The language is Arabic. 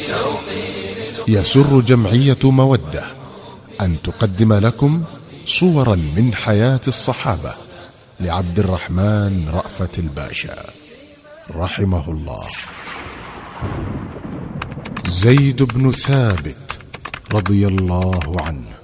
يسر جمعية مودة أن تقدم لكم صورا من حياة الصحابة لعبد الرحمن رأفت الباشا رحمه الله. زيد بن ثابت رضي الله عنه.